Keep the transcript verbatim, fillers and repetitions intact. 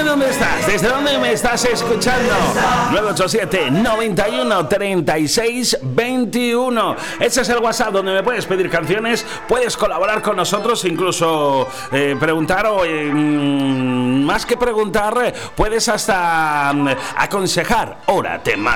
Dime dónde estás, desde dónde me estás escuchando. nueve ocho siete, noventa y uno, treinta y seis, veintiuno. Ese es el WhatsApp donde me puedes pedir canciones, puedes colaborar con nosotros, incluso eh, preguntar o eh, más que preguntar, puedes hasta aconsejar. Ahora te